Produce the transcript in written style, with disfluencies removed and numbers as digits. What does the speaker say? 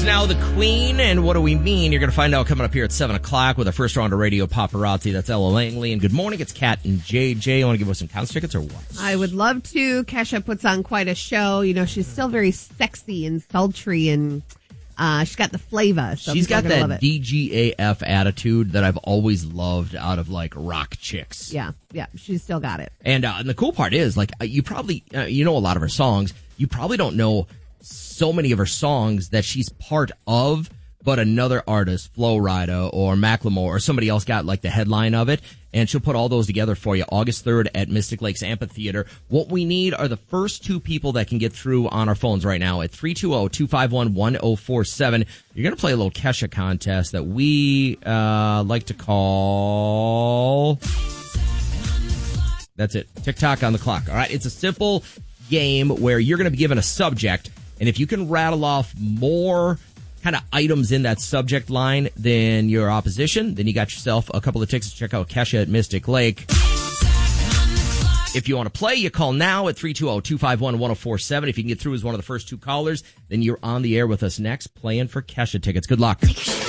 now the queen, and what do we mean? You're going to find out coming up here at 7 o'clock with our first round of Radio Paparazzi. That's Ella Langley. And good morning, it's Kat and JJ. Want to give us some concert tickets or what? I would love to. Kesha puts on quite a show. You know, she's still very sexy and sultry, and she's got the flavor. So she's got that DGAF attitude that I've always loved out of, like, rock chicks. Yeah, she's still got it. And the cool part is, like, you probably, you know a lot of her songs. You probably don't know so many of her songs that she's part of, but another artist, Flo Rida or Macklemore or somebody else got like the headline of it, and she'll put all those together for you August 3rd at Mystic Lakes Amphitheater. What we need are the first two people that can get through on our phones right now at 320-251-1047. You're going to play a little Kesha contest that we like to call... That's it. TikTok on the clock. All right. It's a simple game where you're going to be given a subject, and if you can rattle off more kind of items in that subject line than your opposition, then you got yourself a couple of tickets to check out Kesha at Mystic Lake. If you want to play, you call now at 320-251-1047. If you can get through as one of the first two callers, then you're on the air with us next playing for Kesha tickets. Good luck.